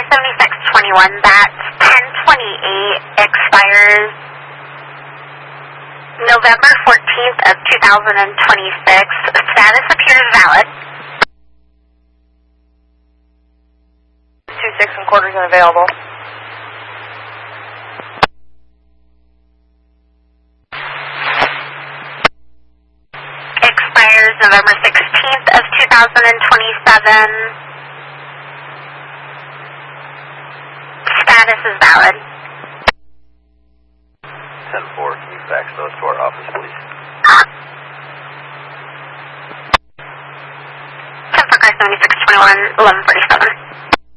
7621, that's 1028, expires November 14th of 2026. Status appears valid. 26 and quarters unavailable. Expires November 16th of 2027. Status is valid. 10-4, can you fax those to our office, please? 10 for car 7621, 1147.